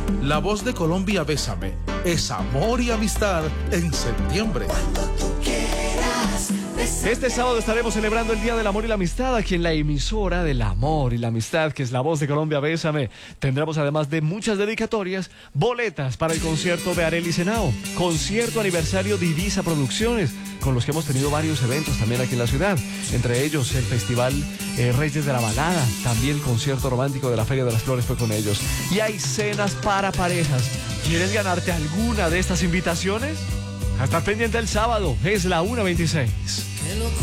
La Voz de Colombia, Bésame, es amor y amistad en septiembre. Este sábado estaremos celebrando el Día del Amor y la Amistad aquí en la emisora del amor y la amistad, que es La Voz de Colombia, Bésame. Tendremos, además de muchas dedicatorias, boletas para el concierto de Arely Senao, concierto aniversario de Divisa Producciones, con los que hemos tenido varios eventos también aquí en la ciudad, entre ellos el Festival Reyes de la Balada, también el concierto romántico de la Feria de las Flores fue con ellos. Y hay cenas para parejas. ¿Quieres ganarte alguna de estas invitaciones? A estar pendiente el sábado, es la 1:26.